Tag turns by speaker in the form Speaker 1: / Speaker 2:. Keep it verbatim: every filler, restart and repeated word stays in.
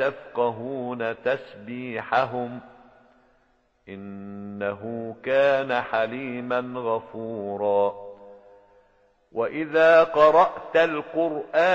Speaker 1: تفقهون تسبيحهم إنه كان حليما غفورا. وإذا قرأت القرآن